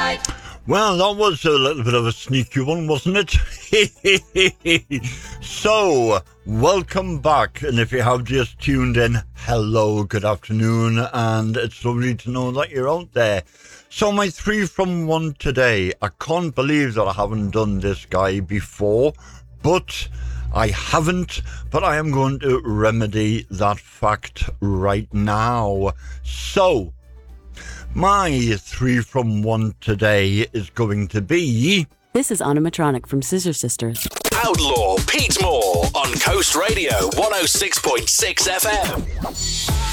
Well, that was a little bit of a sneaky one, wasn't it? So, welcome back. And if you have just tuned in, hello, good afternoon. And it's lovely to know that you're out there. So, my 3 from 1 today. I can't believe that I haven't done this guy before. But I haven't. But I am going to remedy that fact right now. So, my 3 from 1 today is going to be... This is Animatronic from Scissor Sisters. Outlaw Pete Moore on Coast Radio 106.6 FM.